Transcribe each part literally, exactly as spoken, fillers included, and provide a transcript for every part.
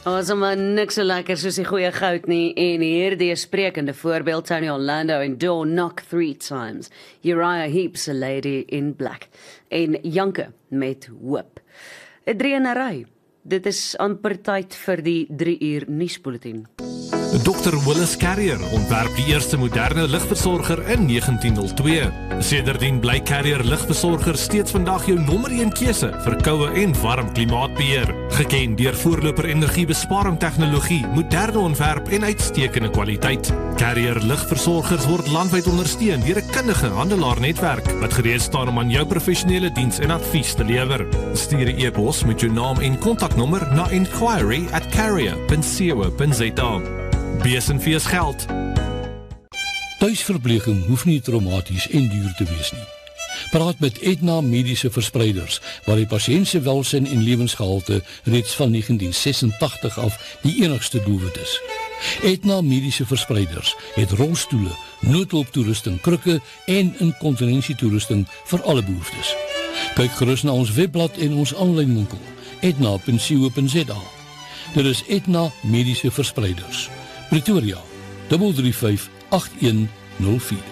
Ons is maar niks so lekker soos die goeie goud nie, en hierdie is sprekende voorbeeld. Tony Orlando en Door Knock Three Times, Uriah Heep's A Lady in Black, en Janke met Hoop. 'n Drie in 'n ry. Dit is amper tyd vir die drie uur nuusbulletin. dokter Willis Carrier ontwerp die eerste moderne ligversorger in negentien nul twee. Sedertdien bly Carrier ligversorger steeds vandag jou nommer een keuse vir koue en warm klimaatbeheer. Geken deur voorloper energiebesparing tegnologie, moderne ontwerp en uitstekende kwaliteit. Carrier ligversorgers word landwyd ondersteun deur 'n kundige handelaarnetwerk wat gereed staan om aan jou professionele diens en advies te lewer. Stuur 'n e-pos met jou naam en kontaknommer na inquiry at carrier dot co dot za. Bees en vees geld. Tuisverpleging hoef nie traumaties en duur te wees nie. Praat met Aetna Mediese Verspreiders, waar die pasiënt se welsyn en lewensgehalte reeds van negentien sesentagtig af die enigste doelwit is. Aetna Mediese Verspreiders het rolstoele, noodhulptoerusting, krukke en inkontinensietoerusting vir alle behoeftes. Kyk gerus na ons webblad en ons aanlyn winkel, aetna dot co dot za. Dit is Aetna Mediese Verspreiders. Pretoria, drie drie vyf agt een nul vier.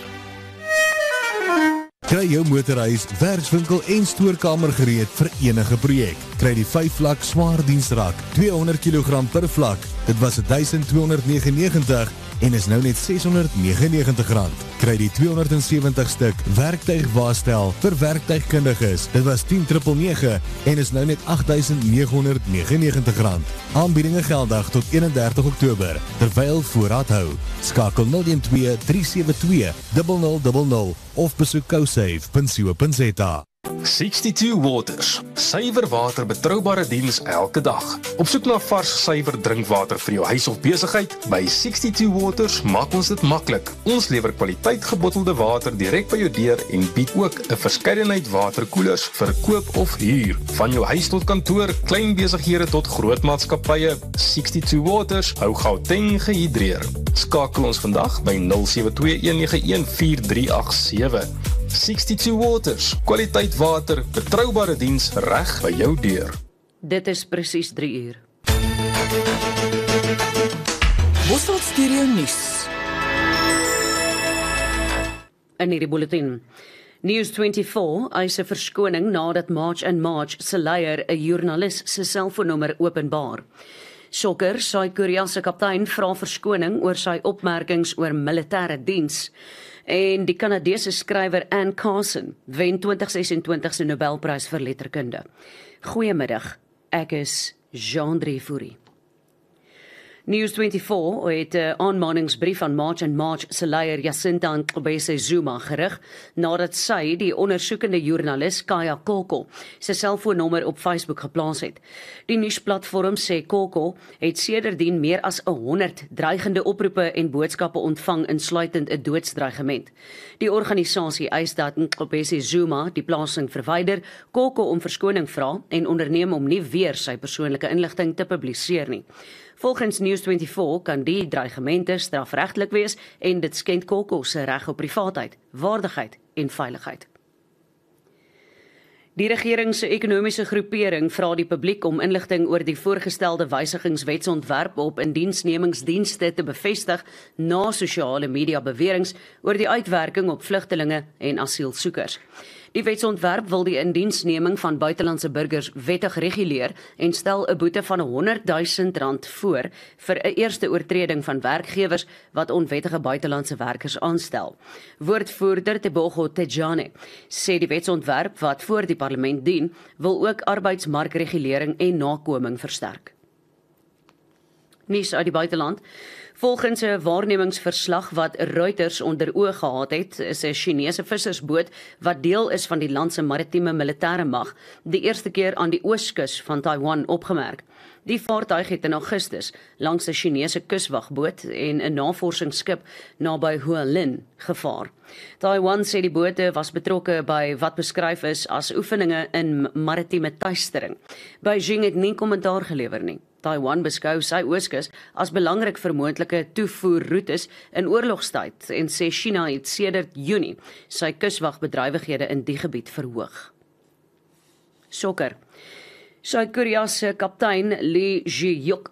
Kry jou motorhuis, werkswinkel en stoorkamer gereed vir enige projek. Kry die vyf vlak swaar diensrak, tweehonderd kilogram per vlak. Dit was duisend tweehonderd negenennegentig en is nou net seshonderd negenennegentig rand. Kry die tweehonderdsewentig stuk werktuigwaarstel vir werktuigkundiges. Dit was tien negen negen en is nou net agt duisend negenhonderd negenennegentig rand. Aanbiedinge geldig tot eenendertig Oktober, terwyl voorraad hou. Skakel nul een twee drie sewe twee nul nul nul nul of besoek cosafe dot co dot za. sixty-two Waters, suiwer water betroubare diens elke dag. Op soek na vars suiwer drinkwater vir jou huis of besigheid? By sixty-two Waters maak ons dit maklik. Ons lewer kwaliteit gebottelde water direk by jou deur en bied ook 'n verskeidenheid waterkoelers vir koop of huur. Van jou huis tot kantoor, klein besighede tot groot maatskappye, sixty-two Waters hou Gauteng gehidreer. Skakel ons vandag by nul sewe twee een nege een vier drie agt sewe. sixty-two Waters, kwaliteit water, betroubare diens reg by jou deur. Dit is presies drie uur. Bosveld Studio Nuus. In hierdie bulletin. News twenty-four eis 'n verskoning nadat March and March se leier 'n joernalis se selfoonnommer openbaar. Sokker, Suid-Korea se kaptein vra verskoning oor sy opmerkings oor militêre diens. En die Kanadese skrywer Anne Carson wen twintig sesentwintig se Nobelprys vir letterkunde. Goeiemiddag, ek is Jean-André Fourie. News twenty-four het 'n aanmaningsbrief aan March and March se leier Jacinta Ntobese Zuma gerig nadat sy die ondersoekende joernalis Kaya Koko se selfoonnommer op Facebook geplaas het. Die nuusplatform sê Koko het sedertdien meer as honderd dreigende oproepe en boodskappe ontvang, insluitend 'n doodsdreigement. Die organisasie eis dat Ntobese Zuma die plasing verwyder, Koko om verskoning vra en onderneem om nie weer sy persoonlike inligting te publiseer nie. Volgens News twenty-four kan die dreigemente strafregtelik wees en dit skend Koko se reg op privaatheid, waardigheid en veiligheid. Die regering se ekonomiese groepering vra die publiek om inligting oor die voorgestelde wysigingswetsontwerp op indiensnemingsdienste te bevestig na sosiale media beweringe oor die uitwerking op vlugtelinge en asielsoekers. Die wetsontwerp wil die indiensneming van buitelandse burgers wettig reguleer en stel 'n boete van honderd duisend rand voor vir 'n eerste oortreding van werkgewers wat onwettige buitelandse werkers aanstel. Woordvoerder Tebogo Tejane sê die wetsontwerp wat voor die parlement dien, wil ook arbeidsmarkregulering en nakoming versterk. Nuus uit die buiteland. Volgens 'n waarnemingsverslag wat Reuters onder oë gehad het, is 'n Chinese vissersboot wat deel is van die land se maritieme militêre mag, die eerste keer aan die ooskus van Taiwan opgemerk. Die vaartuig het in Augustus langs 'n Chinese kuswagboot en 'n navorsingsskip naby Hualien gevaar. Taiwan sê die bote was betrokke by wat beskryf is as oefeninge in maritieme tuistering. Beijing het nie kommentaar gelewer nie. Taiwan beskou sy ooskus as belangrik vir moontlike toevoerroetes in oorlogstyd en sê China het sedert Junie sy kuswagbedrywighede in die gebied verhoog. Sokker. Suid-Korea se kaptein Lee Ji-hyuk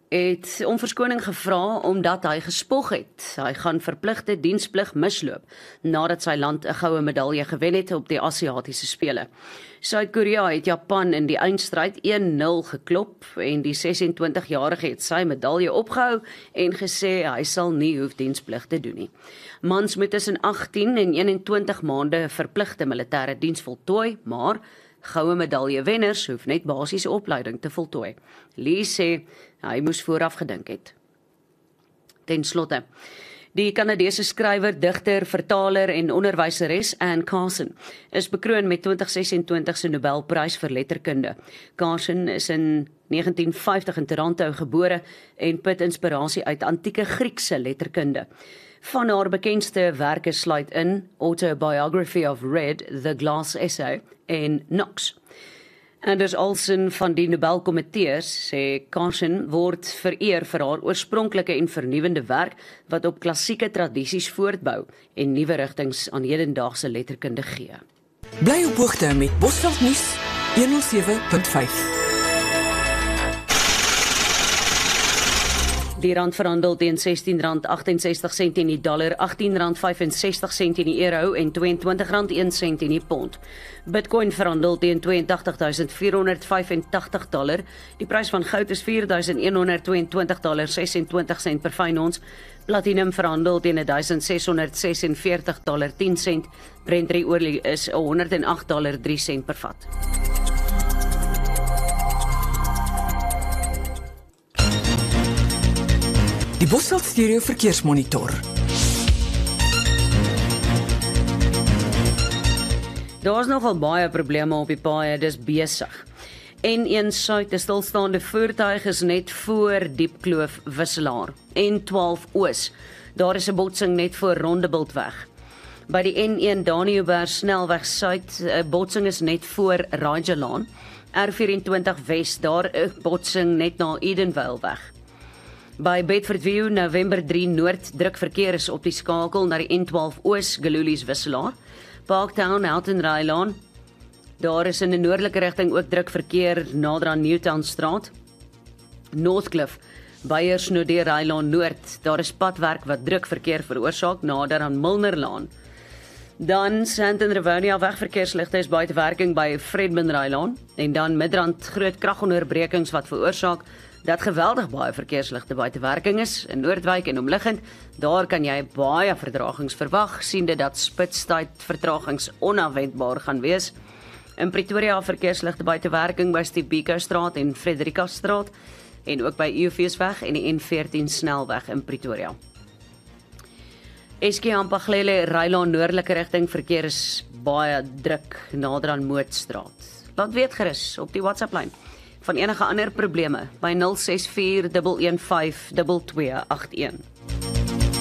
het om verskoning gevra omdat hy gespog het. Hy gaan verpligte diensplig misloop nadat sy land 'n goue medalje gewen het op die Asiatiese spele. Suid-Korea het Japan in die eindstryd een nul geklop en die ses-en-twintig-jarige het sy medalje opgehou en gesê hy sal nie hoef diensplig te doen nie. Mans moet tussen agttien en eenentwintig maande verpligte militêre diens voltooi, maar goue medalje wenners hoef net basiese opleiding te voltooi. Lee sê hy moes vooraf gedink het. Ten slotte, die Kanadese skrywer, digter, vertaler en onderwyseres Anne Carson is bekroon met twintig sesentwintig se Nobelprys vir letterkunde. Carson is in negentien vyftig in Toronto gebore en put inspirasie uit antieke Griekse letterkunde. Van haar bekendste werke sluit in Autobiography of Red, The Glass Essay en Knox. Anders Olsen van die Nobelkomitees sê Carson word vereer vir haar oorspronklike en vernuwende werk wat op klassieke tradisies voortbou en nuwe rigtings aan hedendaagse letterkunde gee. Bly op hoogte met Bosveld nuus honderd sewe punt vyf. Die rand verhandel teen sestien rand agt-en-sestig sent in die dollar, agttien rand vyf en sestig sent in die euro en twee-en-twintig rand een sent in die pond. Bitcoin verhandel teen twee en agtig duisend vier honderd vyf en agtig dollar. Die prys van goud is vier duisend een honderd twee en twintig dollar sesentwintig sent per fyn ons. Platinum verhandel teen duisend ses honderd ses en veertig dollar tien sent. Brent olie is honderd en agt dollar drie sent per vat. Die Bosveld Stereo Verkeersmonitor. Daar is nogal baie probleme op die paaie, dis besig. N een Suid, 'n stilstaande voertuig is net voor Diepkloof Wisselaar. N twaalf Oos, daar is 'n botsing net voor Rondebultweg. By die N een Daniëberg Snelweg Suid, 'n botsing is net voor Rajalaan. R vyf-en-twintig Wes, daar 'n botsing net na Edenvale weg. By Bedfordview November drie Noord, druk verkeer is op die skakel na die N twaalf Oos Gelulies Wisselaar. Parktown Houghton Rylaan, daar is in die noordelike rigting ook druk verkeer nader aan Newtown Straat. Northcliff, Beyers Nodé Rylaan Noord, daar is padwerk wat druk verkeer veroorsaak nader aan Milnerlaan. Dan Sandton Rivonia wegverkeersligte is buite werking by Fredman Rylaan en dan Midrand groot kragonderbrekings wat veroorsaak dat geweldig baie verkeersligte buite werking is in Noordwyk en omliggend. Daar kan jy baie vertragings verwag, siende dat spitstyd vertragings onafwendbaar gaan wees. In Pretoria verkeersligte buite werking by Stibiko Straat en Frederika Straat en ook by Eufeesweg en die N veertien snelweg in Pretoria. S K Ampaglele Rylaan noordelike rigting verkeer is baie druk nader aan Mootstraat. Laat weet gerus op die WhatsApp lyn van enige ander probleme by nul ses vier een een vyf twee twee agt een.